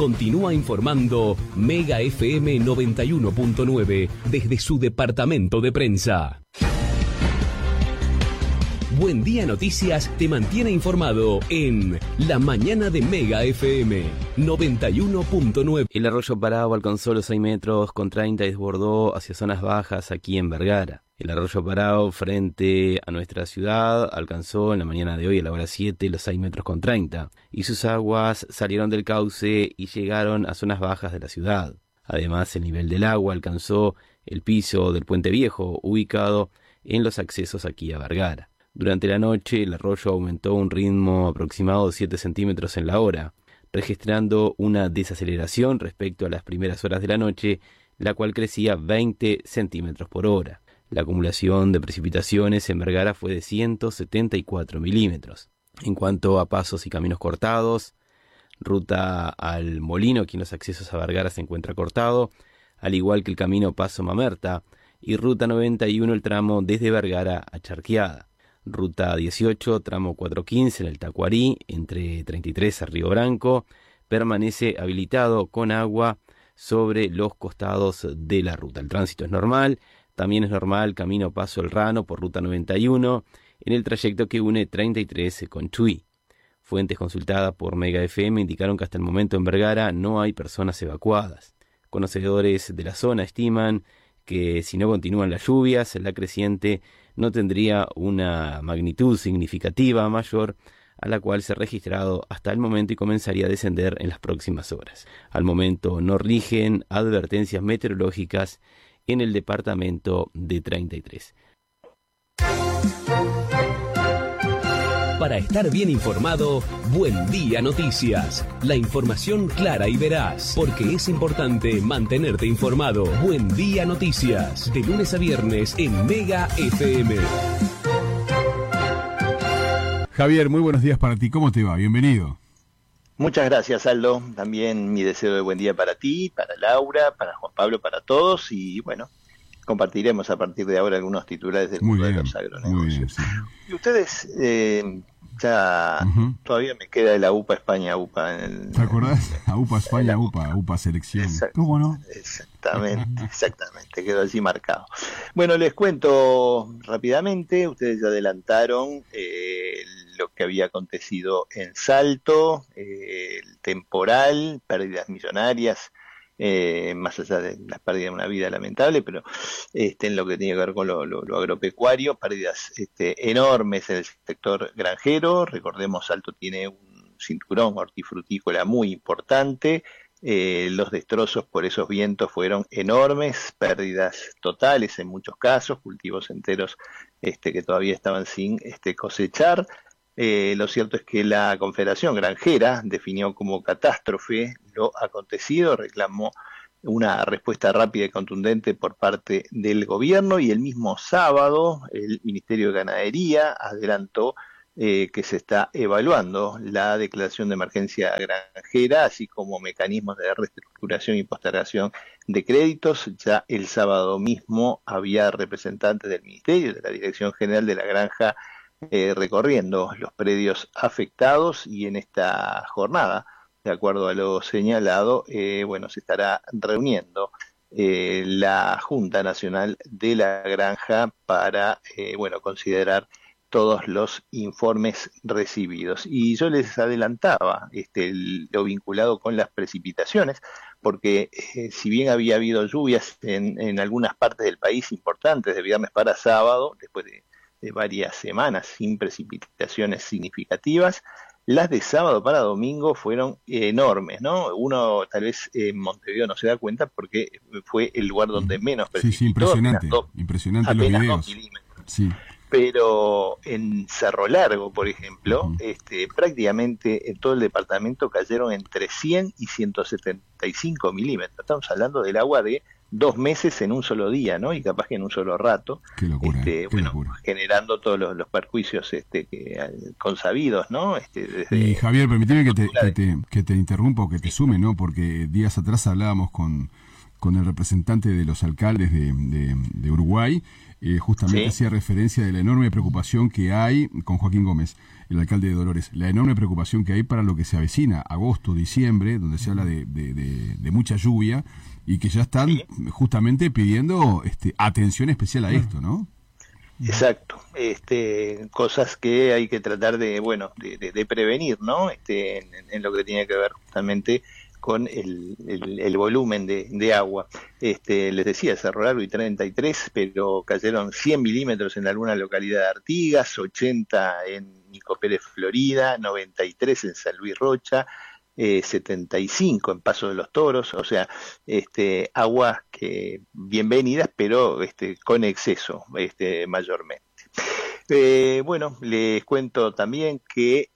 Continúa informando Mega FM 91.9 desde su departamento de prensa. Buen Día Noticias te mantiene informado en La Mañana de Mega FM 91.9. El arroyo Parao alcanzó los 6 metros con 30 y desbordó hacia zonas bajas aquí en Vergara. El arroyo Parao, frente a nuestra ciudad, alcanzó en la mañana de hoy a la hora 7 los 6 metros con 30 y sus aguas salieron del cauce y llegaron a zonas bajas de la ciudad. Además, el nivel del agua alcanzó el piso del Puente Viejo, ubicado en los accesos aquí a Vergara. Durante la noche, el arroyo aumentó a un ritmo aproximado de 7 centímetros en la hora, registrando una desaceleración respecto a las primeras horas de la noche, la cual crecía 20 centímetros por hora. La acumulación de precipitaciones en Vergara fue de 174 milímetros. En cuanto a pasos y caminos cortados, ruta al Molino, aquí en los accesos a Vergara se encuentra cortado, al igual que el camino Paso Mamerta, y ruta 91, el tramo desde Vergara a Charqueada. Ruta 18, tramo 415 en el Tacuarí, entre 33 a Río Branco, permanece habilitado con agua sobre los costados de la ruta. El tránsito es normal, también es normal camino Paso El Rano por ruta 91 en el trayecto que une 33 con Chuy. Fuentes consultadas por Mega FM indicaron que hasta el momento en Vergara no hay personas evacuadas. Conocedores de la zona estiman que si no continúan las lluvias, la creciente no tendría una magnitud significativa mayor a la cual se ha registrado hasta el momento y comenzaría a descender en las próximas horas. Al momento no rigen advertencias meteorológicas en el departamento de 33. Para estar bien informado, Buen Día Noticias. La información clara y veraz, porque es importante mantenerte informado. Buen Día Noticias, de lunes a viernes en Mega FM. Javier, muy buenos días para ti. ¿Cómo te va? Bienvenido. Muchas gracias, Aldo. También mi deseo de buen día para ti, para Laura, para Juan Pablo, para todos. Y bueno, compartiremos a partir de ahora algunos titulares del mundo de los agronegocios. Muy bien, sí. Y ustedes, todavía me queda de la UPA España, UPA. ¿Te acordás? UPA España, UPA Selección. ¿Cómo no? Exactamente, quedó así marcado. Bueno, les cuento rápidamente, ustedes ya adelantaron lo que había acontecido en Salto, el temporal, pérdidas millonarias, más allá de la pérdida de una vida lamentable, pero en lo que tiene que ver con lo agropecuario, pérdidas enormes en el sector granjero. Recordemos, Salto tiene un cinturón hortifrutícola muy importante. Los destrozos por esos vientos fueron enormes, pérdidas totales en muchos casos, cultivos enteros que todavía estaban sin cosechar. Lo cierto es que la Confederación Granjera definió como catástrofe lo acontecido, reclamó una respuesta rápida y contundente por parte del gobierno, y el mismo sábado el Ministerio de Ganadería adelantó que se está evaluando la declaración de emergencia granjera, así como mecanismos de reestructuración y postergación de créditos. Ya el sábado mismo había representantes del Ministerio, de la Dirección General de la Granja, recorriendo los predios afectados, y en esta jornada, de acuerdo a lo señalado, se estará reuniendo la Junta Nacional de la Granja para considerar todos los informes recibidos. Y yo les adelantaba lo vinculado con las precipitaciones, porque si bien había habido lluvias en algunas partes del país importantes de viernes para sábado, después de varias semanas sin precipitaciones significativas, las de sábado para domingo fueron enormes, ¿no? Uno tal vez en Montevideo no se da cuenta porque fue el lugar donde menos precipitó. Sí, impresionante los videos. Sí. Pero en Cerro Largo, por ejemplo, prácticamente en todo el departamento cayeron entre 100 y 175 milímetros. Estamos hablando del agua de 2 meses en un solo día, ¿no? Y capaz que en un solo rato. Qué locura, qué locura. Generando todos los perjuicios consabidos, ¿no? Y Javier, permíteme que te interrumpa o que te sume, ¿no? Porque días atrás hablábamos con con el representante de los alcaldes de Uruguay, justamente hacía referencia de la enorme preocupación que hay, con Joaquín Gómez, el alcalde de Dolores, la enorme preocupación que hay para lo que se avecina, agosto, diciembre, donde se habla de mucha lluvia, y que ya están justamente pidiendo atención especial a esto, ¿no? Exacto, cosas que hay que tratar de prevenir, ¿no? En lo que tiene que ver justamente con el volumen de agua. Les decía, Cerro Largo y 33, pero cayeron 100 milímetros en alguna localidad de Artigas, 80 en Nico Pérez, Florida, 93 en San Luis Rocha, 75 en Paso de los Toros, o sea, aguas que bienvenidas, pero con exceso, mayormente. Bueno, les cuento también que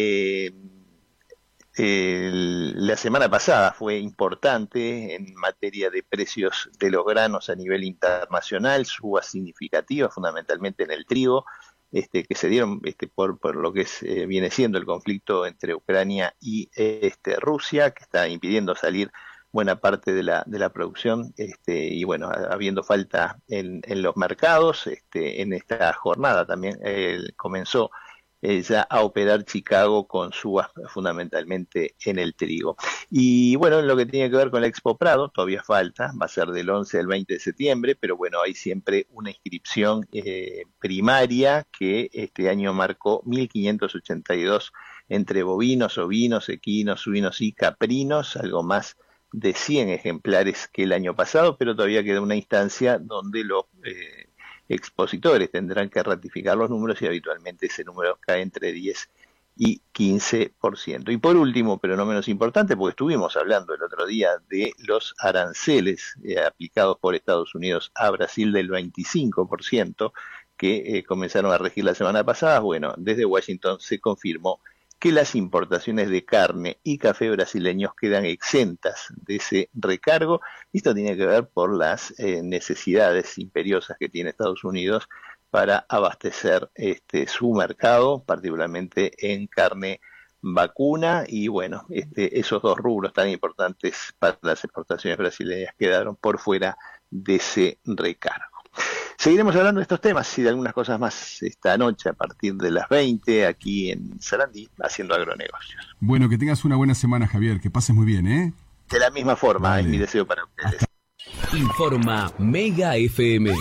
la semana pasada fue importante en materia de precios de los granos a nivel internacional, subas significativas, fundamentalmente en el trigo, que se dieron por lo que viene siendo el conflicto entre Ucrania y Rusia, que está impidiendo salir buena parte de la producción, y bueno, habiendo falta en los mercados. En esta jornada también comenzó ya a operar Chicago con subas fundamentalmente en el trigo. Y bueno, en lo que tiene que ver con la Expo Prado, todavía falta, va a ser del 11 al 20 de septiembre, pero bueno, hay siempre una inscripción primaria que este año marcó 1.582 entre bovinos, ovinos, equinos, suinos y caprinos, algo más de 100 ejemplares que el año pasado, pero todavía queda una instancia donde los expositores tendrán que ratificar los números y habitualmente ese número cae entre 10 y 15%. Y por último, pero no menos importante, porque estuvimos hablando el otro día de los aranceles aplicados por Estados Unidos a Brasil del 25% que comenzaron a regir la semana pasada. Bueno, desde Washington se confirmó que las importaciones de carne y café brasileños quedan exentas de ese recargo. Esto tiene que ver por las necesidades imperiosas que tiene Estados Unidos para abastecer su mercado, particularmente en carne vacuna, y bueno, esos dos rubros tan importantes para las exportaciones brasileñas quedaron por fuera de ese recargo. Seguiremos hablando de estos temas y de algunas cosas más esta noche a partir de las 20 aquí en Sarandí, haciendo agronegocios. Bueno, que tengas una buena semana, Javier, que pases muy bien, ¿eh? De la misma forma, es mi deseo para ustedes. Informa Mega FM.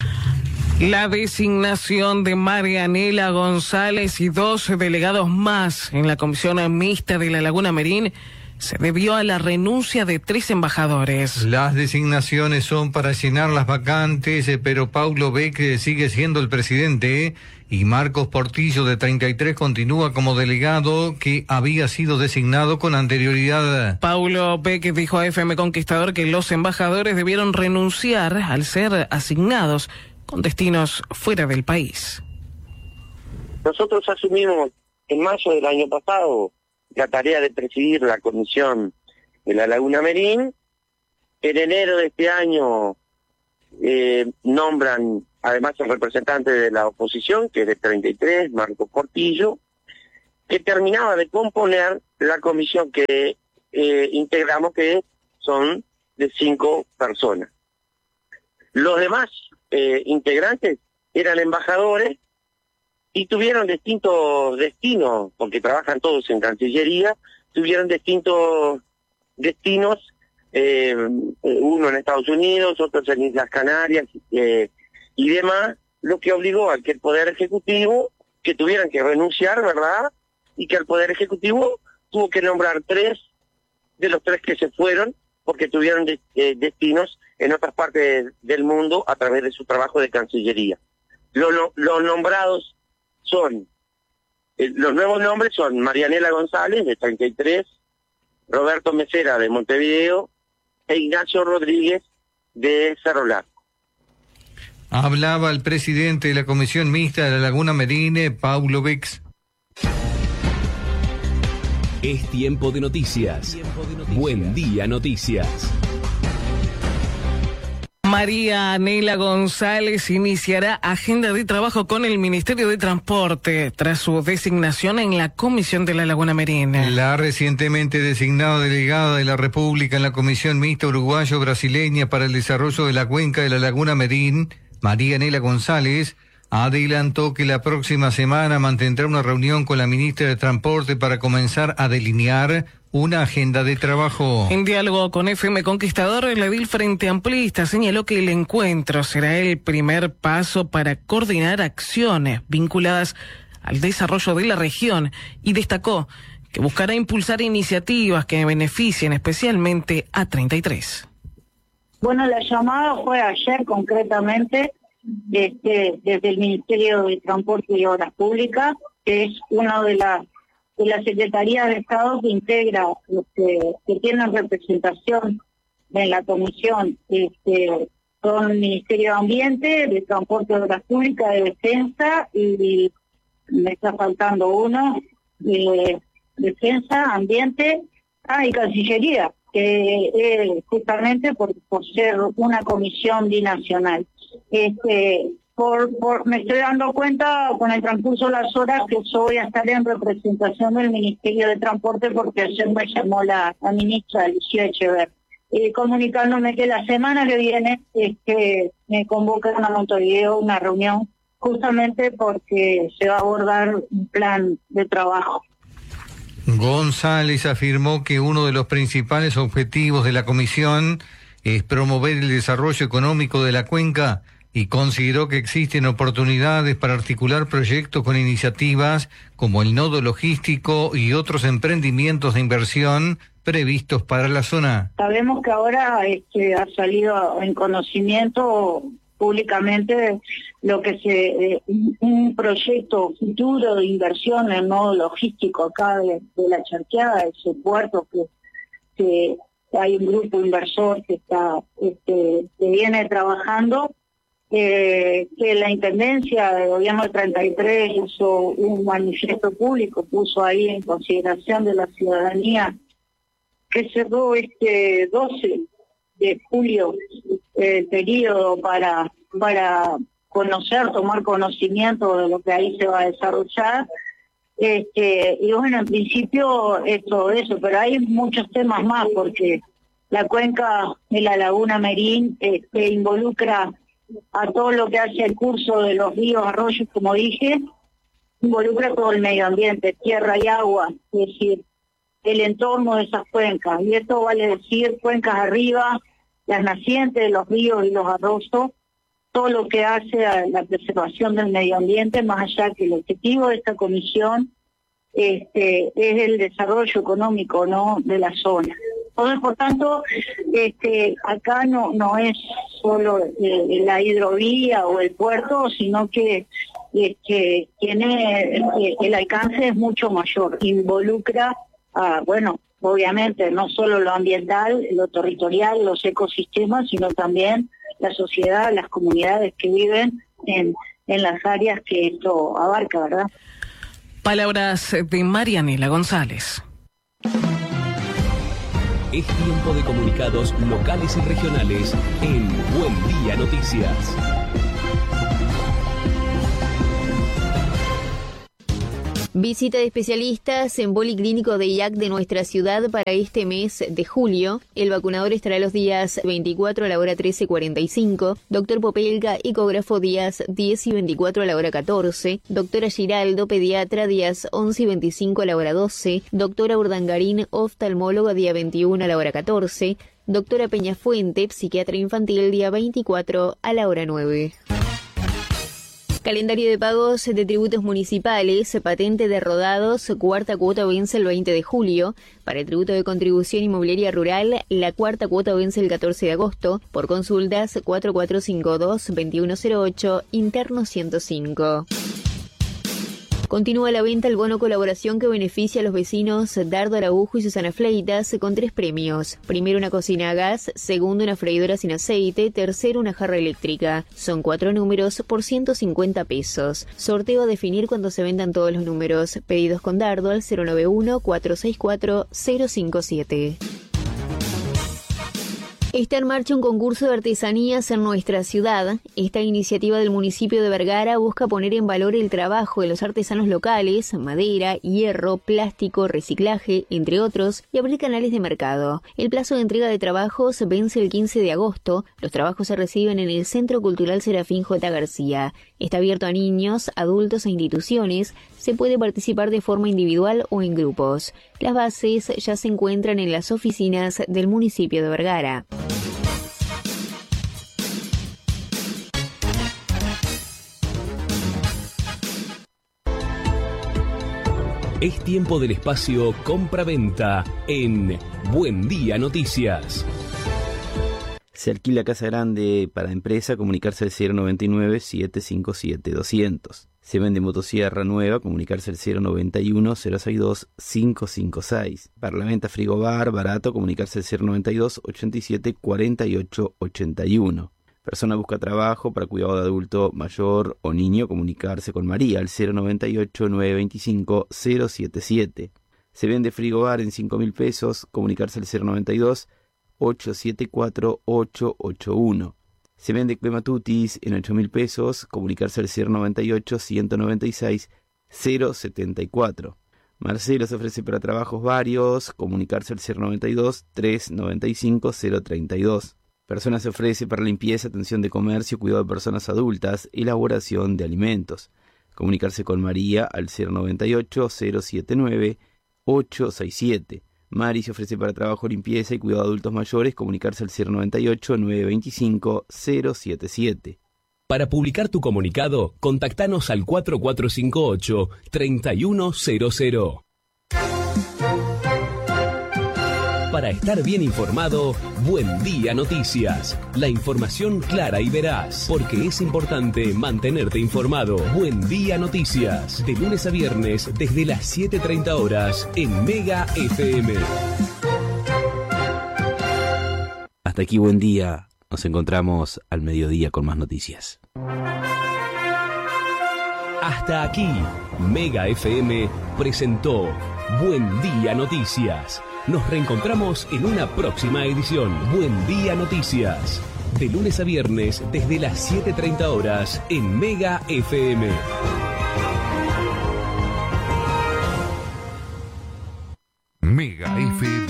La designación de Marianela González y 12 delegados más en la comisión mixta de la Laguna Merín se debió a la renuncia de 3 embajadores. Las designaciones son para llenar las vacantes, pero Paulo Beck sigue siendo el presidente y Marcos Portillo, de 33, continúa como delegado que había sido designado con anterioridad. Paulo Beck dijo a FM Conquistador que los embajadores debieron renunciar al ser asignados con destinos fuera del país. Nosotros asumimos en mayo del año pasado la tarea de presidir la comisión de la Laguna Merín. En enero de este año nombran además el representante de la oposición, que es de 33, Marcos Portillo, que terminaba de componer la comisión que integramos, que son de 5 personas. Los demás integrantes eran embajadores y tuvieron distintos destinos, porque trabajan todos en Cancillería, tuvieron distintos destinos, uno en Estados Unidos, otros en Islas Canarias y demás, lo que obligó a que el Poder Ejecutivo, que tuvieran que renunciar, ¿verdad? Y que el Poder Ejecutivo tuvo que nombrar 3 de los 3 que se fueron, porque tuvieron destinos en otras partes del mundo a través de su trabajo de Cancillería. Los nombrados son, los nuevos nombres son Marianela González, de 33, Roberto Mesera, de Montevideo, e Ignacio Rodríguez, de Cerro Largo. Hablaba el presidente de la Comisión Mixta de la Laguna Merín, Paulo Beck. Es tiempo de noticias. Buen día, noticias. María Anela González iniciará agenda de trabajo con el Ministerio de Transporte tras su designación en la Comisión de la Laguna Merín. La recientemente designada delegada de la República en la Comisión Mixta Uruguayo-Brasileña para el Desarrollo de la Cuenca de la Laguna Merín, María Anela González, adelantó que la próxima semana mantendrá una reunión con la ministra de Transporte para comenzar a delinear una agenda de trabajo. En diálogo con FM Conquistador, el edil Frente Amplista señaló que el encuentro será el primer paso para coordinar acciones vinculadas al desarrollo de la región y destacó que buscará impulsar iniciativas que beneficien especialmente a 33. Bueno, la llamada fue ayer concretamente desde el Ministerio de Transporte y Obras Públicas, que es una de las Secretarías de Estado que integra, que tienen representación en la comisión, son el Ministerio de Ambiente, de Transporte y Obras Públicas, de Defensa, y me está faltando uno, de Defensa, Ambiente, y Cancillería, que justamente por ser una comisión binacional. Me estoy dando cuenta con el transcurso de las horas que yo voy a estar en representación del Ministerio de Transporte porque ayer me llamó la ministra Lucía Echever, comunicándome que la semana que viene me convocan a Montevideo una reunión justamente porque se va a abordar un plan de trabajo. González afirmó que uno de los principales objetivos de la comisión es promover el desarrollo económico de la cuenca y consideró que existen oportunidades para articular proyectos con iniciativas como el nodo logístico y otros emprendimientos de inversión previstos para la zona. Sabemos que ahora ha salido en conocimiento públicamente lo que un proyecto futuro de inversión en el nodo logístico acá de la Charqueada, ese puerto que hay un grupo inversor que viene trabajando. Que la Intendencia del Gobierno del 33 hizo un manifiesto público, puso ahí en consideración de la ciudadanía, que cerró 12 de julio el periodo para tomar conocimiento de lo que ahí se va a desarrollar. Y bueno, en principio es todo eso, pero hay muchos temas más, porque la cuenca de la Laguna Merín involucra a todo lo que hace el curso de los ríos, arroyos, como dije, involucra todo el medio ambiente, tierra y agua, es decir, el entorno de esas cuencas. Y esto vale decir cuencas arriba, las nacientes de los ríos y los arroyos, todo lo que hace a la preservación del medio ambiente, más allá que el objetivo de esta comisión es el desarrollo económico, ¿no?, de la zona. Entonces, por tanto, acá no es solo la hidrovía o el puerto, sino que tiene el alcance es mucho mayor, involucra obviamente no solo lo ambiental, lo territorial, los ecosistemas, sino también la sociedad, las comunidades que viven en las áreas que esto abarca, ¿verdad? Palabras de María Anela González. Es tiempo de comunicados locales y regionales en Buen Día Noticias. Visita de especialistas en policlínico de IAC de nuestra ciudad para este mes de julio. El vacunador estará los días 24 a la hora 13:45, doctor Popelga, ecógrafo días 10 y 24 a la hora 14, doctora Giraldo, pediatra días 11 y 25 a la hora 12, doctora Urdangarín, oftalmóloga día 21 a la hora 14, doctora Peñafuente, psiquiatra infantil día 24 a la hora 9. Calendario de pagos de tributos municipales, patente de rodados, cuarta cuota vence el 20 de julio. Para el tributo de contribución inmobiliaria rural, la cuarta cuota vence el 14 de agosto. Por consultas, 4452-2108, interno 105. Continúa la venta el bono colaboración que beneficia a los vecinos Dardo Araujo y Susana Fleitas con 3 premios. Primero, una cocina a gas. Segundo, una freidora sin aceite. Tercero, una jarra eléctrica. Son 4 números por 150 pesos. Sorteo a definir cuando se vendan todos los números. Pedidos con Dardo al 091-464-057. Está en marcha un concurso de artesanías en nuestra ciudad. Esta iniciativa del municipio de Vergara busca poner en valor el trabajo de los artesanos locales, madera, hierro, plástico, reciclaje, entre otros, y abrir canales de mercado. El plazo de entrega de trabajos vence el 15 de agosto. Los trabajos se reciben en el Centro Cultural Serafín J. García. Está abierto a niños, adultos e instituciones. Se puede participar de forma individual o en grupos. Las bases ya se encuentran en las oficinas del municipio de Vergara. Es tiempo del espacio compra-venta en Buen Día Noticias. Se alquila casa grande para empresa, comunicarse al 099-757-200. Se vende motosierra nueva, comunicarse al 091-062-556. Para la venta frigobar barato, comunicarse al 092-87-48-81. Persona busca trabajo para cuidado de adulto mayor o niño, comunicarse con María al 098-925-077. Se vende frigobar en 5.000 pesos, comunicarse al 092-874-881. Se vende clematutis en 8.000 pesos, comunicarse al 098-196-074. Marcelo se ofrece para trabajos varios, comunicarse al 092-395-032. Persona se ofrece para limpieza, atención de comercio, cuidado de personas adultas, elaboración de alimentos. Comunicarse con María al 098-079-867. Mari se ofrece para trabajo, limpieza y cuidado de adultos mayores, comunicarse al 098-925-077. Para publicar tu comunicado, contactanos al 4458-3100. Para estar bien informado, Buen Día Noticias. La información clara y veraz, porque es importante mantenerte informado. Buen Día Noticias, de lunes a viernes desde las 7:30 horas en Mega FM. Hasta aquí Buen Día. Nos encontramos al mediodía con más noticias. Hasta aquí, Mega FM presentó Buen Día Noticias. Nos reencontramos en una próxima edición. Buen Día Noticias. De lunes a viernes desde las 7:30 horas en Mega FM. Mega FM.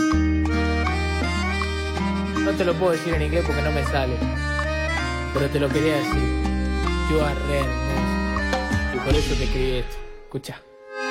No te lo puedo decir en inglés porque no me sale. Pero te lo quería decir. You are re hermosa. Y por eso te escribí esto. Escucha.